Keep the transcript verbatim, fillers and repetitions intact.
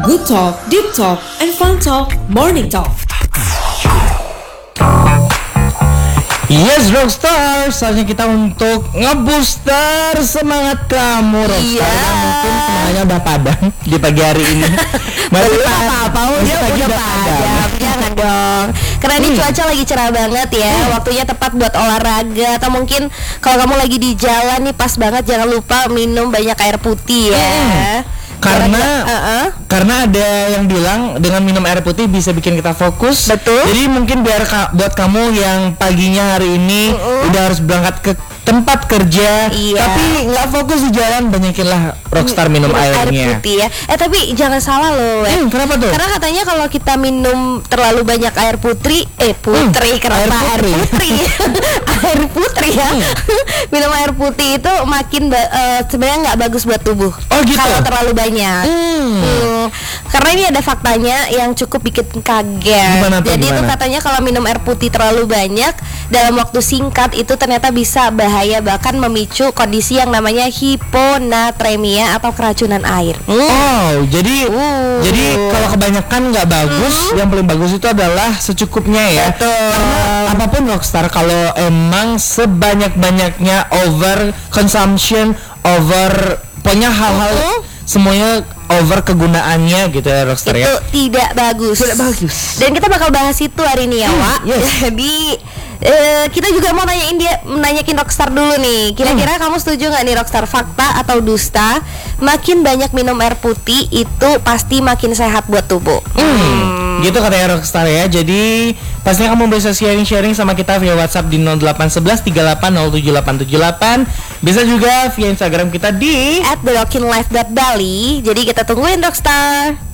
Good talk, deep talk, and fun talk, morning talk. Yes, Rockstar, saatnya kita untuk ngebooster semangat kamu, Rockstar. Iya. Mungkin semangatnya udah padam di pagi hari ini. Masih apa-apa, udah udah padam. Jangan dong. Karena ini Hmm. cuaca lagi cerah banget ya. Waktunya tepat buat olahraga. Atau mungkin kalau kamu lagi di jalan nih, pas banget jangan lupa minum banyak air putih ya. Karena uh-uh. karena ada yang bilang dengan minum air putih bisa bikin kita fokus. Betul. Jadi mungkin biar ka- buat kamu yang paginya hari ini Uh-uh. udah harus berangkat ke tempat kerja, Iya. tapi nggak fokus di jalan, banyakinlah Rockstar minum, Minum air airnya. putih ya. Eh tapi jangan salah loh, Web. Hmm, kenapa tuh? Karena katanya kalau kita minum terlalu banyak air putri, eh putri, Hmm, kenapa air air putri? putri? Air putri ya. Hmm. Minum air putih itu makin ba- eh, sebenarnya nggak bagus buat tubuh. Oh, gitu? Kalau terlalu banyak. Hmm. Hmm, karena ini ada faktanya yang cukup bikin kaget. Gimana tuh, Jadi itu gimana? katanya kalau minum air putih terlalu banyak dalam waktu singkat itu ternyata bisa bahaya, bahkan memicu kondisi yang namanya hiponatremia atau keracunan air. Oh, jadi Uh. jadi kalau kebanyakan nggak bagus, yang paling bagus itu adalah secukupnya ya. Betul. Karena apapun Rockstar, kalau emang sebanyak-banyaknya over consumption, over pokoknya hal-hal Uh-uh. semuanya over kegunaannya gitu ya Rockstar Itu ya. tidak bagus. Tidak bagus. Dan kita bakal bahas itu hari ini ya, Hmm, Wak. yes. Jadi eh, kita juga mau nanyain dia, menanyakin Rockstar dulu nih. Kira-kira Hmm. kamu setuju nggak nih Rockstar, fakta atau dusta? Makin banyak minum air putih itu pasti makin sehat buat tubuh. Hmm, gitu katanya Rockstar ya. Jadi pastinya kamu bisa sharing-sharing sama kita via WhatsApp di nol delapan satu satu tiga delapan nol tujuh delapan tujuh delapan. Bisa juga via Instagram kita di At the rockin life dot bali. Jadi kita tungguin Rockstar.